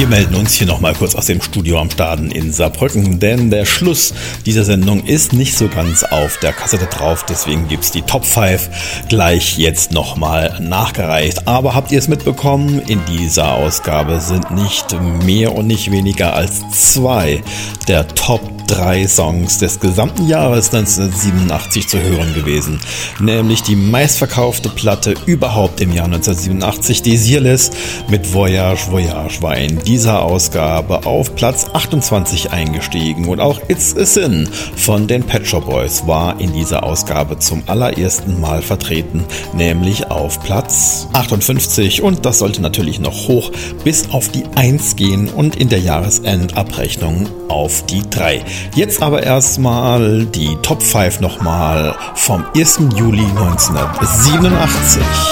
Wir melden uns hier nochmal kurz aus dem Studio am Staden in Saarbrücken, denn der Schluss dieser Sendung ist nicht so ganz auf der Kassette drauf, deswegen gibt's die Top 5 gleich jetzt nochmal nachgereicht. Aber habt ihr es mitbekommen? In dieser Ausgabe sind nicht mehr und nicht weniger als 2 der Top 3 Songs des gesamten Jahres 1987 zu hören gewesen. Nämlich die meistverkaufte Platte überhaupt im Jahr 1987, Desireless mit Voyage, Voyage war in dieser Ausgabe auf Platz 28 eingestiegen. Und auch It's a Sin von den Pet Shop Boys war in dieser Ausgabe zum allerersten Mal vertreten, nämlich auf Platz 58. Und das sollte natürlich noch hoch bis auf die 1 gehen und in der Jahresendabrechnung auf die 3. Jetzt aber erstmal die Top 5 nochmal vom 1. Juli 1987.